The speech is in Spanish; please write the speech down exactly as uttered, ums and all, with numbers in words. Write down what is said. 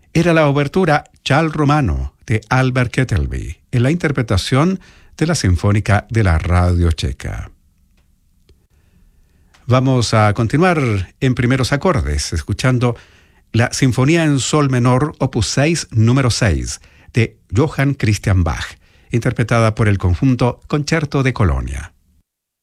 era la obertura Chal Romano de Albert Kettelby, en la interpretación de la Sinfónica de la Radio Checa. Vamos a continuar en primeros acordes, escuchando la Sinfonía en Sol menor, opus seis, número seis, de Johann Christian Bach, interpretada por el conjunto Concerto de Colonia.